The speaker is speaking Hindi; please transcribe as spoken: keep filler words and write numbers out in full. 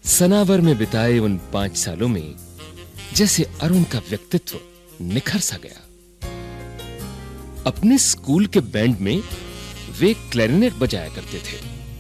सनावर में बिताए उन पांच सालों में जैसे अरुण का व्यक्तित्व निखर सा गया। अपने स्कूल के बैंड में वे क्लैरिनेट बजाया करते थे।